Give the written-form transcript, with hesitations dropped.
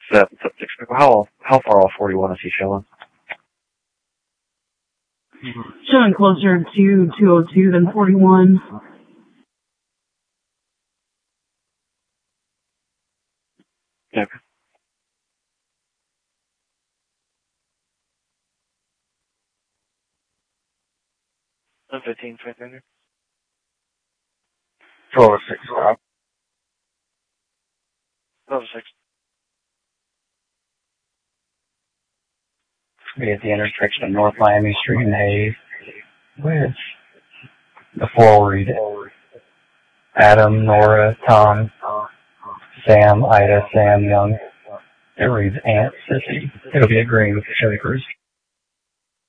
How far off 41 is he showing? Showing closer to 202 than 41. Okay. I'm 15, 500. 1206, Rob. 1206. Be at the intersection of North Miami Street and Hayes with the forward Adam, Nora, Tom, Sam, Ida, Sam, Young. It reads Aunt Sissy. It'll be a green with the Chevy Cruze.